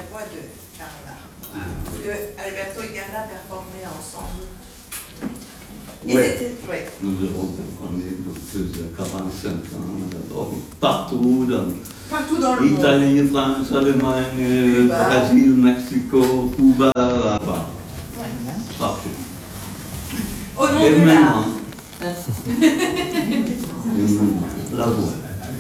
voix de Carla. Parce que Alberto et Carla performaient ensemble. Ouais. Ouais. Nous avons performé plus de 45 ans, partout dans le monde. Italie, France, Allemagne, Brésil, Mexico, Cuba, là-bas. Ouais. Partout. Au nom de l'art. La voix.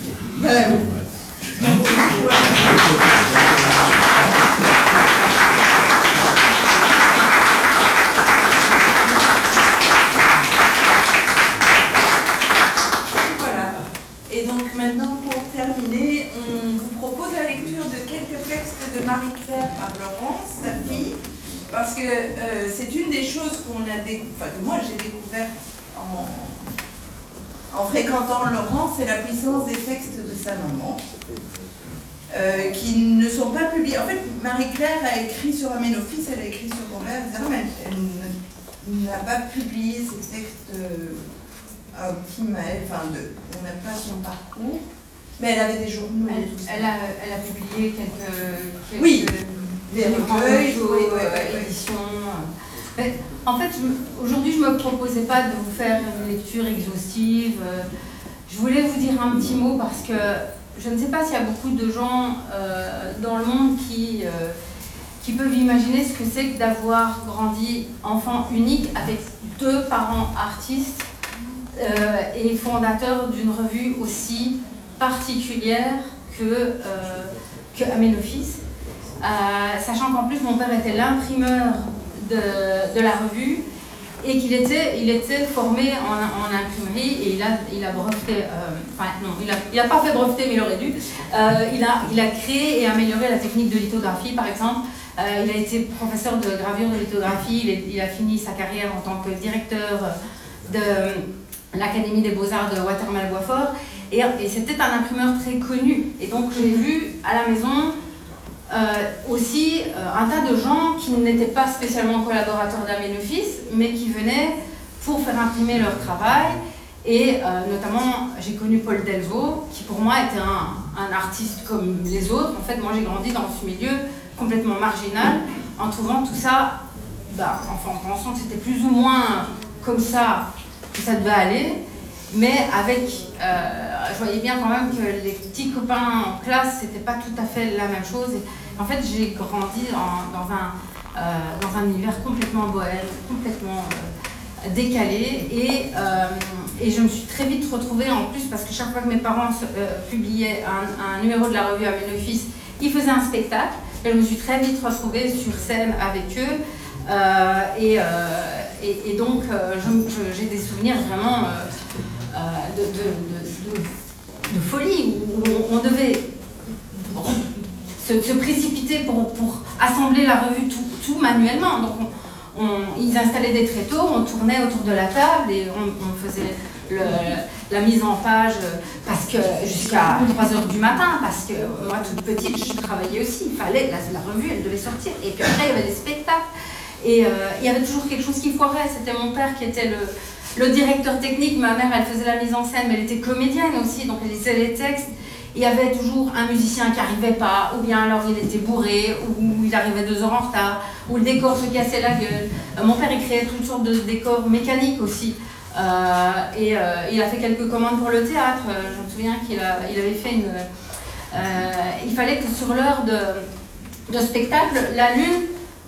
Voilà. Et donc maintenant, pour terminer, on vous propose la lecture de quelques textes de Marie-Claire par Laurence, sa fille, parce que c'est une des choses qu'on a que moi j'ai découvert en fréquentant Laurence, c'est la puissance des textes de sa maman, qui ne sont pas publiés. En fait, Marie-Claire a écrit sur Aménophis, elle a écrit sur Homer, etc., mais elle n'a pas publié ces textes à Optimael, on n'a pas son parcours, mais elle avait des journaux. Elle a publié quelques oui, des recueils, éditions. En fait, aujourd'hui, je ne me proposais pas de vous faire une lecture exhaustive. Je voulais vous dire un petit mot parce que je ne sais pas s'il y a beaucoup de gens dans le monde qui peuvent imaginer ce que c'est que d'avoir grandi enfant unique avec deux parents artistes et fondateurs d'une revue aussi particulière que Aménophis. Sachant qu'en plus, mon père était l'imprimeur de la revue et qu'il était formé en imprimerie et il a breveté, il n'a pas fait breveter mais il aurait dû. Il a créé et amélioré la technique de lithographie par exemple. Il a été professeur de gravure de lithographie, il a fini sa carrière en tant que directeur de l'Académie des Beaux-Arts de Watermal-Boisfort et c'était un imprimeur très connu. Et donc j'ai vu à la maison aussi un tas de gens qui n'étaient pas spécialement collaborateurs d'Aménophis, mais qui venaient pour faire imprimer leur travail. Et notamment, j'ai connu Paul Delvaux, qui pour moi était un artiste comme les autres. En fait, moi j'ai grandi dans ce milieu complètement marginal, en trouvant tout ça, en pensant que c'était plus ou moins comme ça que ça devait aller. Mais avec, je voyais bien quand même que les petits copains en classe, c'était pas tout à fait la même chose. Et en fait, j'ai grandi dans un univers complètement bohème, complètement décalé. Et je me suis très vite retrouvée en plus, parce que chaque fois que mes parents publiaient un numéro de la revue Aménophis, ils faisaient un spectacle. Et je me suis très vite retrouvée sur scène avec eux. Et donc, j'ai des souvenirs vraiment de folie, où on devait se précipiter pour assembler la revue tout manuellement. Donc ils installaient des tréteaux, on tournait autour de la table et on faisait la mise en page jusqu'à 3h du matin, parce que moi toute petite je travaillais aussi, il fallait, la revue elle devait sortir, et puis après il y avait des spectacles et il y avait toujours quelque chose qui foirait. C'était mon père qui était le directeur technique, ma mère elle faisait la mise en scène, mais elle était comédienne aussi, donc elle lisait les textes. Il y avait toujours un musicien qui n'arrivait pas, ou bien alors il était bourré, ou il arrivait 2 heures en retard, ou le décor se cassait la gueule. Mon père il créait toutes sortes de décors mécaniques aussi. Il a fait quelques commandes pour le théâtre. Je me souviens qu'il avait fait il fallait que sur l'heure de spectacle, la lune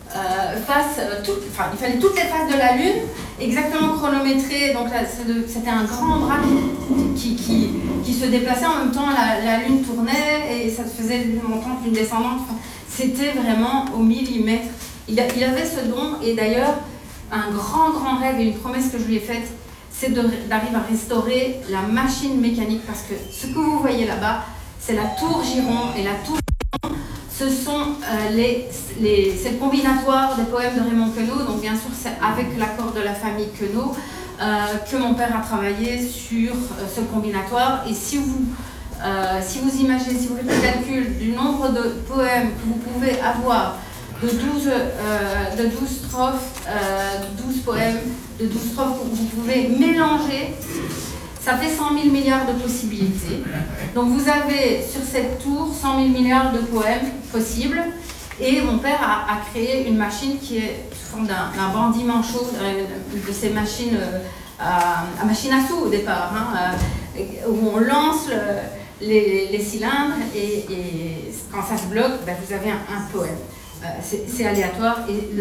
il fallait toutes les phases de la lune exactement chronométrées. Donc c'était un grand bras qui se déplaçait en même temps, la lune tournait et ça se faisait une montante, une descendante. C'était vraiment au millimètre. Il avait ce don, et d'ailleurs un grand rêve et une promesse que je lui ai faite, c'est d'arriver à restaurer la machine mécanique, parce que ce que vous voyez là-bas, c'est la tour Giron, et la tour Giron, ce sont c'est le combinatoire des poèmes de Raymond Queneau. Donc bien sûr c'est avec l'accord de la famille Queneau que mon père a travaillé sur ce combinatoire. Et si vous imaginez, si vous faites le calcul du nombre de poèmes que vous pouvez avoir de 12 strophes, 12 poèmes, de 12 strophes que vous pouvez mélanger, ça fait 100 000 milliards de possibilités. Donc vous avez sur cette tour 100 000 milliards de poèmes possibles. Et mon père a créé une machine qui est sous forme d'un bandit manchot, de ces machines à machine à sous au départ, hein, où on lance les cylindres et quand ça se bloque, ben, vous avez un poème. C'est aléatoire et